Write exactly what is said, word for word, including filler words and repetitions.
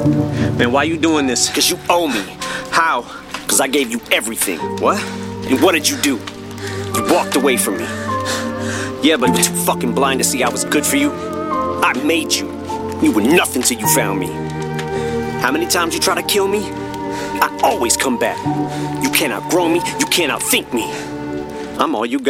Man, why you doing this? Cause you owe me. How? Cause I gave you everything. What? And what did you do? You walked away from me. Yeah, but You were too fucking blind to see I was good for you. I made you. You were nothing till you found me. How many times you try to kill me? I always come back. You can't outgrow me. You can't outthink me. I'm all you got.